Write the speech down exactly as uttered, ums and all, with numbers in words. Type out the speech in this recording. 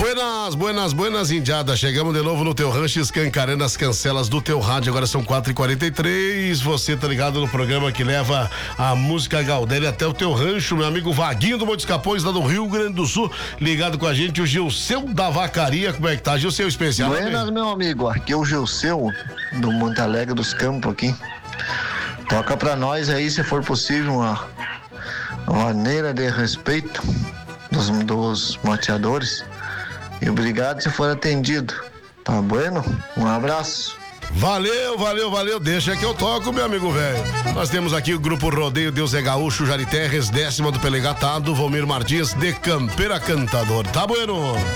Buenas, buenas, buenas, indiada. Chegamos de novo no teu rancho, escancarando as cancelas do teu rádio. Agora são quatro e quarenta e três. Você tá ligado no programa que leva a música Gaudelli até o teu rancho. Meu amigo Vaguinho do Montes Capões, lá do Rio Grande do Sul, ligado com a gente. O Gilceu da Vacaria. Como é que tá, Gilceu especial? Buenas, meu amigo. Aqui é o Gilceu do Monte Alegre dos Campos aqui. Toca pra nós aí, se for possível, uma, uma maneira de respeito dos, dos mateadores. E obrigado se for atendido. Tá bueno? Um abraço. Valeu, valeu, valeu. Deixa que eu toco, meu amigo velho. Nós temos aqui o grupo Rodeio Deus é Gaúcho, Jari Terres, décima do Pelegatado, Valmir Martins, de Campeira Cantador. Tá bueno?